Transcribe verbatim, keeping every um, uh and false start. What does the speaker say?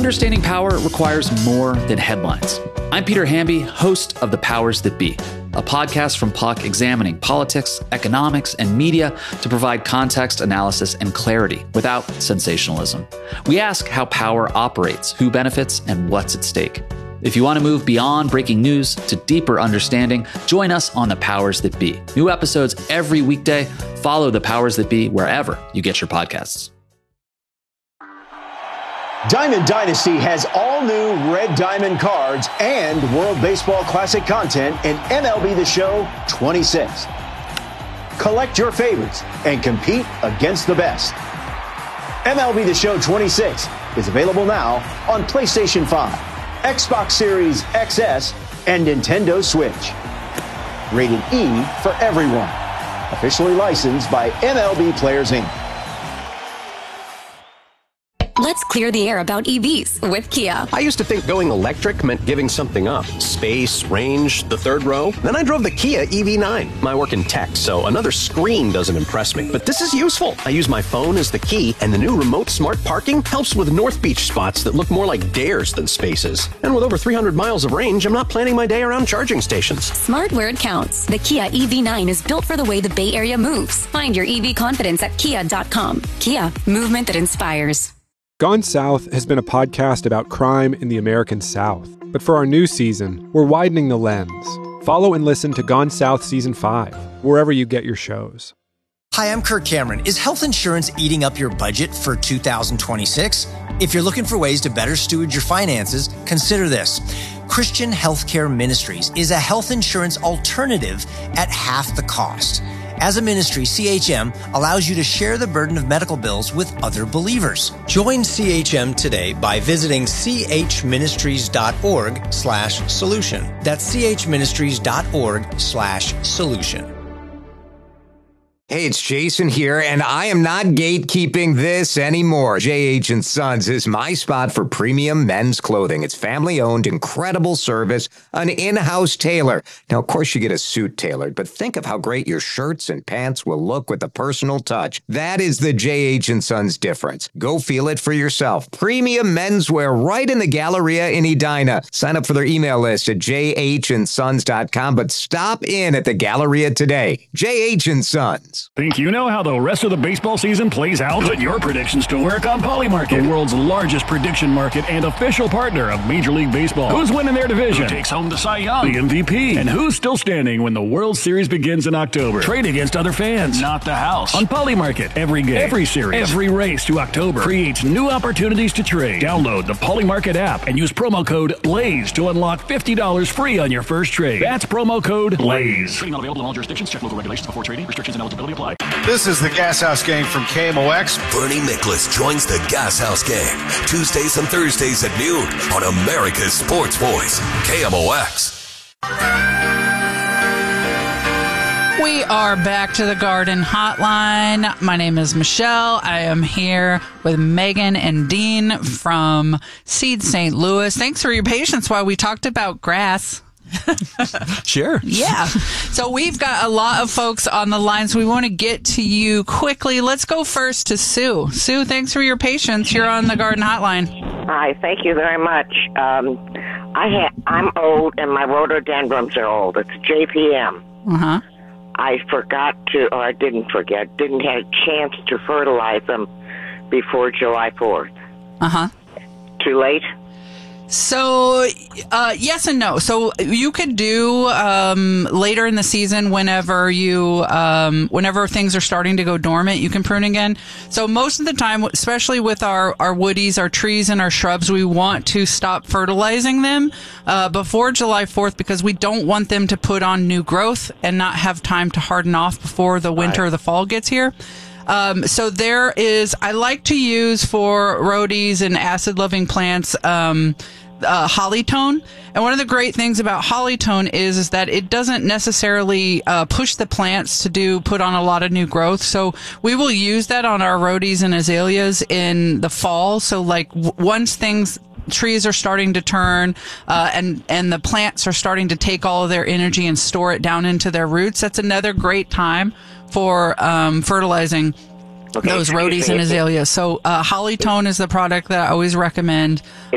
understanding power requires more than headlines. I'm Peter Hamby, host of The Powers That Be, a podcast from Puck examining politics, economics, and media to provide context, analysis, and clarity without sensationalism. We ask how power operates, who benefits, and what's at stake. If you want to move beyond breaking news to deeper understanding, join us on The Powers That Be. New episodes every weekday. Follow The Powers That Be wherever you get your podcasts. Diamond Dynasty has all new Red Diamond cards and World Baseball Classic content in M L B The Show twenty-six. Collect your favorites and compete against the best. M L B The Show twenty-six is available now on PlayStation five, Xbox Series X S, and Nintendo Switch. Rated E for everyone. Officially licensed by M L B Players, Incorporated. Let's clear the air about E Vs with Kia. I used to think going electric meant giving something up. Space, range, the third row. Then I drove the Kia E V nine. I work in tech, so another screen doesn't impress me. But this is useful. I use my phone as the key, and the new remote smart parking helps with North Beach spots that look more like dares than spaces. And with over three hundred miles of range, I'm not planning my day around charging stations. Smart where it counts. The Kia E V nine is built for the way the Bay Area moves. Find your E V confidence at kia dot com. Kia, movement that inspires. Gone South has been a podcast about crime in the American South. But for our new season, we're widening the lens. Follow and listen to Gone South Season five, wherever you get your shows. Hi, I'm Kirk Cameron. Is health insurance eating up your budget for two thousand twenty-six? If you're looking for ways to better steward your finances, consider this. Christian Healthcare Ministries is a health insurance alternative at half the cost. As a ministry, C H M allows you to share the burden of medical bills with other believers. Join C H M today by visiting chministries.org slash solution. That's chministries.org slash solution. Hey, it's Jason here, and I am not gatekeeping this anymore. J H and Sons is my spot for premium men's clothing. It's family-owned, incredible service, an in-house tailor. Now, of course, you get a suit tailored, but think of how great your shirts and pants will look with a personal touch. That is the J H and Sons difference. Go feel it for yourself. Premium menswear right in the Galleria in Edina. Sign up for their email list at j h and sons dot com, but stop in at the Galleria today. J H and Sons. Think you know how the rest of the baseball season plays out? Put your predictions to work on Polymarket, the world's largest prediction market and official partner of Major League Baseball. Who's winning their division? Who takes home the Cy Young, the M V P? And who's still standing when the World Series begins in October? Trade against other fans, not the house. On Polymarket, every game, every series, every race to October creates new opportunities to trade. Download the Polymarket app and use promo code BLAZE to unlock fifty dollars free on your first trade. That's promo code BLAZE. Trading not available in all jurisdictions. Check local regulations before trading. Restrictions and eligibility apply. This is the Gas House Gang from K M O X. Bernie Nicholas joins the Gas House Gang Tuesdays and Thursdays at noon on America's Sports Voice, K M O X. We are back to the Garden Hotline. My name is Michelle. I am here with Megan and Dean from Seed Saint Louis. Thanks for your patience while we talked about grass. Sure. Yeah. So we've got a lot of folks on the line, so we want to get to you quickly. Let's go first to Sue. Sue, thanks for your patience. You're on the Garden Hotline. Hi, thank you very much. Um, I ha- I'm old, and my rhododendrons are old. It's J P M. Uh-huh. I forgot to, or I didn't forget, didn't have a chance to fertilize them before July fourth. Uh-huh. Too late? So, uh, yes and no. So you could do um, later in the season whenever you, um, whenever things are starting to go dormant, you can prune again. So most of the time, especially with our, our woodies, our trees, and our shrubs, we want to stop fertilizing them uh, before July fourth because we don't want them to put on new growth and not have time to harden off before the winter or the fall gets here. Um, so there is, I like to use for rhodies and acid-loving plants, um, uh, Hollytone. And one of the great things about Hollytone is, is that it doesn't necessarily uh, push the plants to do, put on a lot of new growth. So we will use that on our rhodies and azaleas in the fall. So like w- once things, trees are starting to turn, uh, and, and the plants are starting to take all of their energy and store it down into their roots, that's another great time for um, fertilizing okay, those rhodies and azaleas. So uh, Hollytone is the product that I always recommend